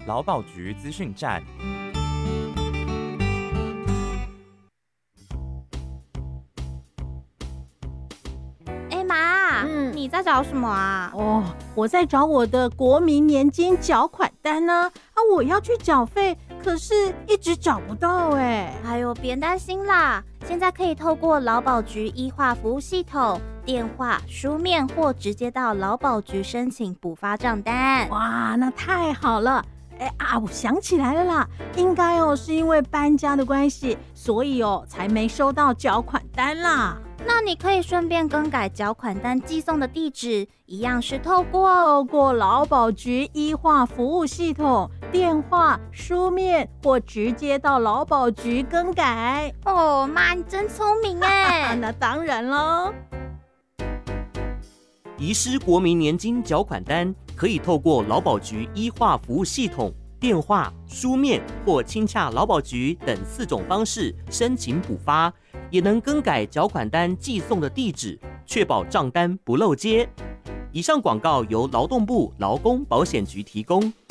劳保局资讯站。 妈，你在找什么啊？ 我在找我的国民年金缴款单呢。我要去缴费，可是一直找不到哎呦，别担心啦，现在可以透过劳保局E化服务系统，电话、书面或直接到劳保局申请补发账单。 哇，那太好了！我想起来了啦，应该是因为搬家的关系，所以才没收到缴款单啦。 那你可以顺便更改缴款单寄送的地址，一样是透过劳保局E化服务系统，电话、书面或直接到劳保局更改。 妈，你真聪明哎！ 那当然喽。 遗失国民年金缴款单，可以透过劳保局E化服务系统、电话、书面或亲洽劳保局等4种方式申请补发，也能更改缴款单寄送的地址，确保账单不漏接。以上广告由劳动部劳工保险局提供。